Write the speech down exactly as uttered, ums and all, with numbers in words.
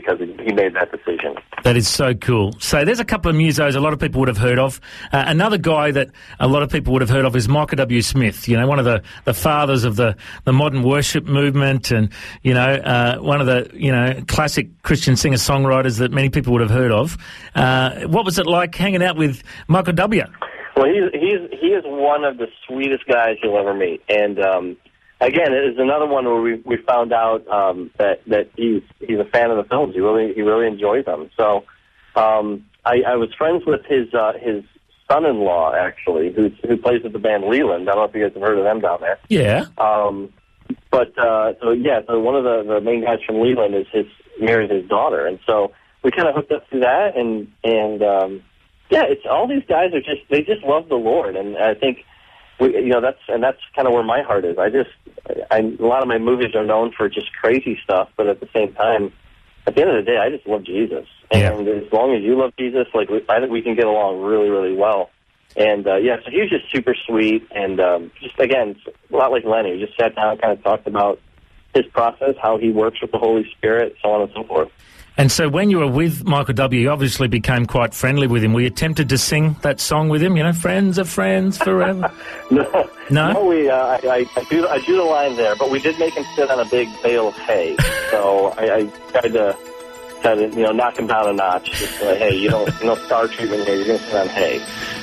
because he, he made that decision. That is so cool. So there's a couple of musos a lot of people would have heard of. Uh, another guy that a lot of people would have heard of is Micah W. Smith, you know, one of the, the fathers of the, the modern worship movement and, you know, uh, one of the, you know, classic Christian singer-songwriters that many people would have heard of. Uh, what was it like hanging out with Michael W.? Well, he's, he's, he is one of the sweetest guys you'll ever meet. And, um, again, it is another one where we, we found out, um, that, that he's, he's a fan of the films. He really, he really enjoys them. So, um, I, I was friends with his, uh, his son-in-law, actually, who, who plays with the band Leland. I don't know if you guys have heard of them down there. Yeah. Um, but, uh, so yeah, so one of the, the main guys from Leland is his, married his daughter. And so we kind of hooked up through that and, and, um, yeah, it's all these guys are just, they just love the Lord. And I think, we, you know, that's, and that's kind of where my heart is. I just, I, a lot of my movies are known for just crazy stuff, but at the same time, at the end of the day, I just love Jesus. And yeah. as long as you love Jesus, like, we, I think we can get along really, really well. And, uh, yeah, so he was just super sweet. And, um, just, again, a lot like Lenny. We just sat down and kind of talked about his process, how he works with the Holy Spirit, so on and so forth. And so when you were with Michael W., you obviously became quite friendly with him. Were you tempted to sing that song with him, you know, Friends are Friends Forever? no, no, no. We, uh, I, I, I, do, I do the line there, but we did make him sit on a big bale of hay. So I, I tried to, tried to, you know, knock him down a notch. Just like, hey, you don't, no star treatment here. You're going to sit on hay.